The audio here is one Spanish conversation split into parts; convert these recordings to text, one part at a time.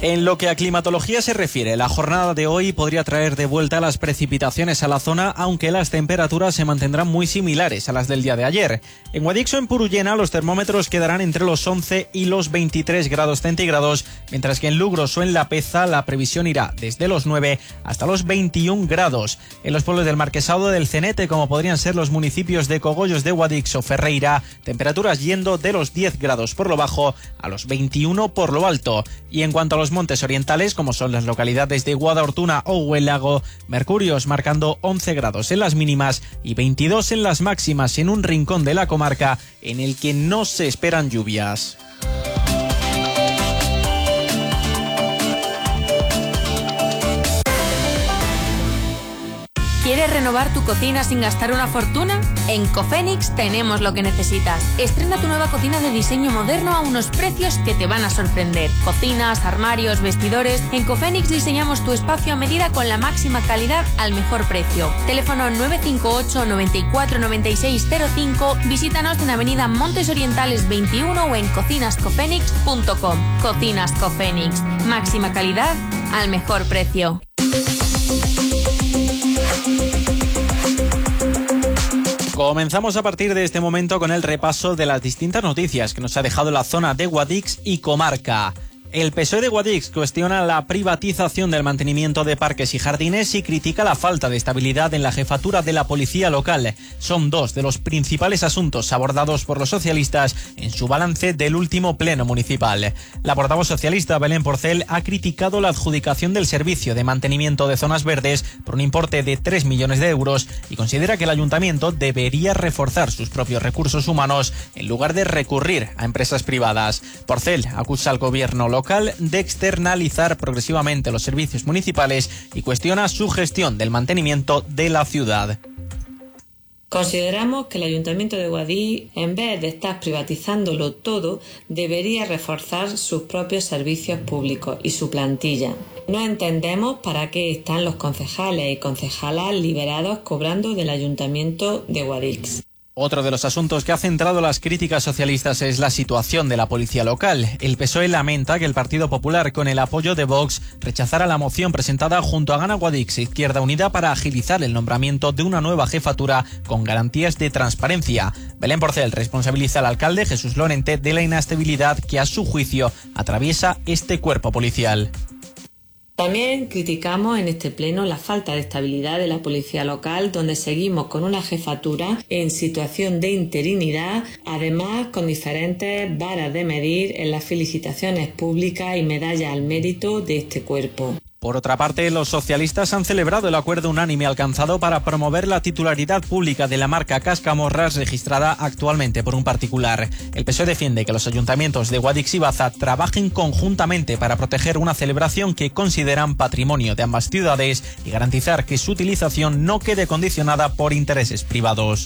En lo que a climatología se refiere, la jornada de hoy podría traer de vuelta las precipitaciones a la zona, aunque las temperaturas se mantendrán muy similares a las del día de ayer. En Guadix o en Purullena los termómetros quedarán entre los 11 y los 23 grados centígrados, mientras que en Lugros o en La Peza la previsión irá desde los 9 hasta los 21 grados. En los pueblos del Marquesado del Cenete, como podrían ser los municipios de Cogollos de Guadix o Ferreira, temperaturas yendo de los 10 grados por lo bajo a los 21 por lo alto. Y en cuanto a los montes orientales, como son las localidades de Guadortuna o Huelago, mercurios marcando 11 grados en las mínimas y 22 en las máximas en un rincón de la comarca en el que no se esperan lluvias. ¿Quieres renovar tu cocina sin gastar una fortuna? En Cofenix tenemos lo que necesitas. Estrena tu nueva cocina de diseño moderno a unos precios que te van a sorprender. Cocinas, armarios, vestidores. En Cofenix diseñamos tu espacio a medida con la máxima calidad al mejor precio. Teléfono 958 94 96 05. Visítanos en Avenida Montes Orientales 21 o en cocinascofenix.com. Cocinas Cofenix. Máxima calidad al mejor precio. Comenzamos a partir de este momento con el repaso de las distintas noticias que nos ha dejado la zona de Guadix y comarca. El PSOE de Guadix cuestiona la privatización del mantenimiento de parques y jardines y critica la falta de estabilidad en la jefatura de la policía local. Son dos de los principales asuntos abordados por los socialistas en su balance del último pleno municipal. La portavoz socialista Belén Porcel ha criticado la adjudicación del servicio de mantenimiento de zonas verdes por un importe de 3 millones de euros y considera que el ayuntamiento debería reforzar sus propios recursos humanos en lugar de recurrir a empresas privadas. Porcel acusa al gobierno local de externalizar progresivamente los servicios municipales y cuestiona su gestión del mantenimiento de la ciudad. Consideramos que el Ayuntamiento de Guadix, en vez de estar privatizándolo todo, debería reforzar sus propios servicios públicos y su plantilla. No entendemos para qué están los concejales y concejalas liberados cobrando del Ayuntamiento de Guadix. Otro de los asuntos que ha centrado las críticas socialistas es la situación de la policía local. El PSOE lamenta que el Partido Popular, con el apoyo de Vox, rechazara la moción presentada junto a Gana Guadix e Izquierda Unida para agilizar el nombramiento de una nueva jefatura con garantías de transparencia. Belén Porcel responsabiliza al alcalde Jesús Lorente de la inestabilidad que, a su juicio, atraviesa este cuerpo policial. También criticamos en este pleno la falta de estabilidad de la policía local, donde seguimos con una jefatura en situación de interinidad, además con diferentes varas de medir en las felicitaciones públicas y medallas al mérito de este cuerpo. Por otra parte, los socialistas han celebrado el acuerdo unánime alcanzado para promover la titularidad pública de la marca Cascamorras registrada actualmente por un particular. El PSOE defiende que los ayuntamientos de Guadix y Baza trabajen conjuntamente para proteger una celebración que consideran patrimonio de ambas ciudades y garantizar que su utilización no quede condicionada por intereses privados.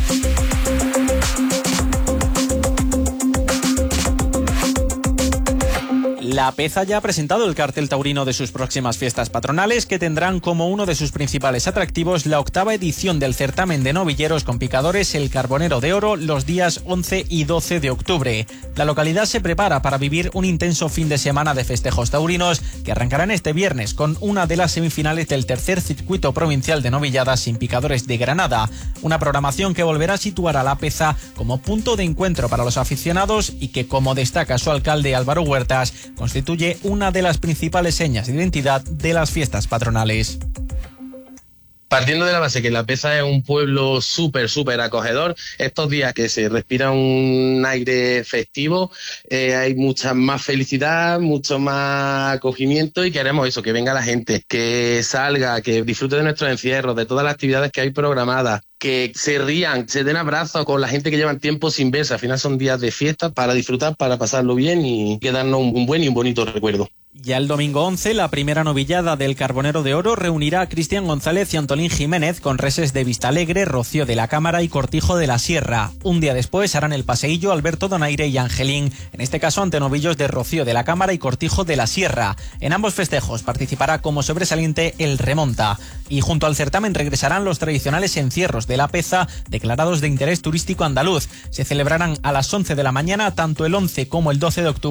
La Peza ya ha presentado el cartel taurino de sus próximas fiestas patronales, que tendrán como uno de sus principales atractivos la 8ª edición del certamen de novilleros con picadores El Carbonero de Oro los días 11 y 12 de octubre. La localidad se prepara para vivir un intenso fin de semana de festejos taurinos que arrancarán este viernes con una de las semifinales del tercer circuito provincial de novilladas sin picadores de Granada. Una programación que volverá a situar a La Peza como punto de encuentro para los aficionados y que, como destaca su alcalde Álvaro Huertas, constituye una de las principales señas de identidad de las fiestas patronales. Partiendo de la base que La Peza es un pueblo súper acogedor, estos días que se respira un aire festivo, hay mucha más felicidad, mucho más acogimiento y queremos eso, que venga la gente, que salga, que disfrute de nuestros encierros, de todas las actividades que hay programadas, que se rían, se den abrazos con la gente que llevan tiempo sin verse. Al final son días de fiesta para disfrutar, para pasarlo bien y quedarnos un buen y un bonito recuerdo. Ya el domingo 11, la primera novillada del Carbonero de Oro reunirá a Cristian González y Antolín Jiménez con reses de Vistalegre, Rocío de la Cámara y Cortijo de la Sierra. Un día después harán el paseillo Alberto Donaire y Angelín, en este caso ante novillos de Rocío de la Cámara y Cortijo de la Sierra. En ambos festejos participará como sobresaliente el Remonta. Y junto al certamen regresarán los tradicionales encierros de La Peza, declarados de interés turístico andaluz. Se celebrarán a las 11 de la mañana tanto el 11 como el 12 de octubre